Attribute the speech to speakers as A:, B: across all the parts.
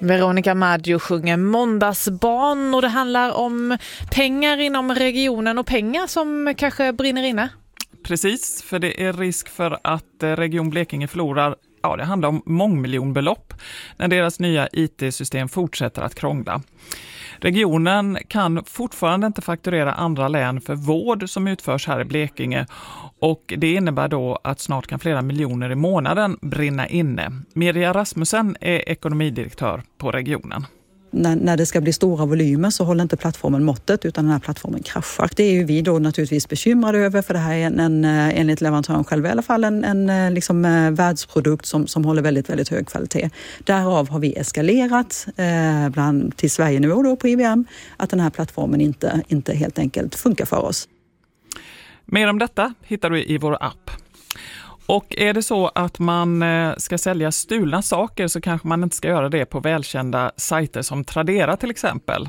A: Veronica Maggio sjunger Måndagsbarn och det handlar om pengar inom regionen och pengar som kanske brinner inne.
B: Precis, för det är risk för att Region Blekinge förlorar, det handlar om mångmiljonbelopp när deras nya IT-system fortsätter att krångla. Regionen kan fortfarande inte fakturera andra län för vård som utförs här i Blekinge och det innebär då att snart kan flera miljoner i månaden brinna inne. Mirja Rasmussen är ekonomidirektör på regionen.
C: När det ska bli stora volymer så håller inte plattformen måttet utan den här plattformen kraschar. Det är ju vi då naturligtvis bekymrade över för det här är enligt leverantören själv i alla fall en världsprodukt som håller väldigt, väldigt hög kvalitet. Därav har vi eskalerat till Sverige-nivå då på IBM att den här plattformen inte helt enkelt funkar för oss.
B: Mer om detta hittar du i vår app. Och är det så att man ska sälja stulna saker så kanske man inte ska göra det på välkända sajter som Tradera till exempel.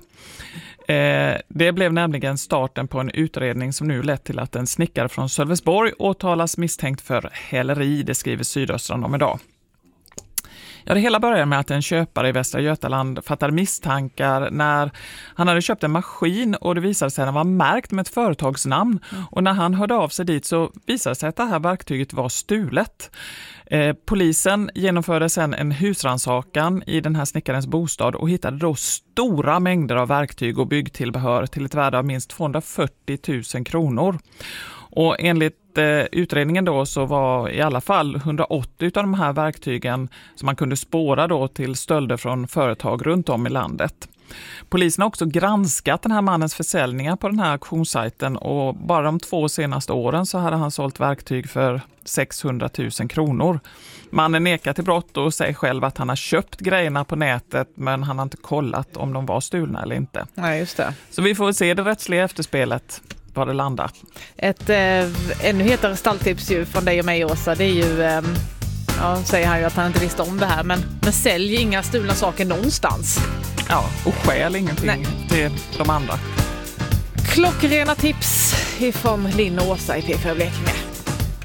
B: Det blev nämligen starten på en utredning som nu lett till att en snickare från Sölvesborg åtalas misstänkt för häleri, det skriver Sydöstran om idag. Ja, det hela började med att en köpare i Västra Götaland fattade misstankar när han hade köpt en maskin och det visade sig att den var märkt med ett företagsnamn. Och när han hörde av sig dit så visade sig att det här verktyget var stulet. Polisen genomförde sedan en husrannsakan i den här snickarens bostad och hittade då stora mängder av verktyg och byggtillbehör till ett värde av minst 240 000 kronor. Och enligt utredningen då så var i alla fall 180 av de här verktygen som man kunde spåra då till stölder från företag runt om i landet. Polisen har också granskat den här mannens försäljningar på den här auktionssajten och bara de 2 senaste åren så hade han sålt verktyg för 600 000 kronor. Mannen nekar till brott och säger själv att han har köpt grejerna på nätet men han har inte kollat om de var stulna eller inte.
A: Nej, just det.
B: Så vi får se det rättsliga efterspelet. Var det landar.
A: Ett ännu hetare stalltips ju från dig och mig, Åsa, det är ju, säger han ju att han inte visste om det här, men sälj inga stulna saker någonstans.
B: Ja, och skäl ingenting till de andra.
A: Klockrena tips ifrån Linn och Åsa i P4 Blekinge.